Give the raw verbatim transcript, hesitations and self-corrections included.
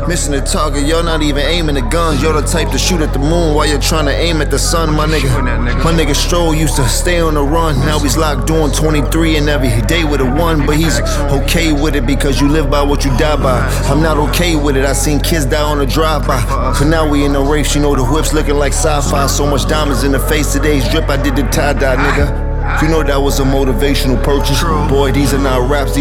Missing the target, you're not even aiming the guns. You're the type to shoot at the moon while you're trying to aim at the sun, my nigga. My nigga Stroll used to stay on the run. Now he's locked doing twenty-three and every day with a one. But he's okay with it because you live by what you die by. I'm not okay with it, I seen kids die on a drive-by. For now we in a race, you know the whip's looking like sci-fi. So much diamonds in the face, today's drip, I did the tie-dye, nigga. You know that was a motivational purchase. Boy, these are not raps.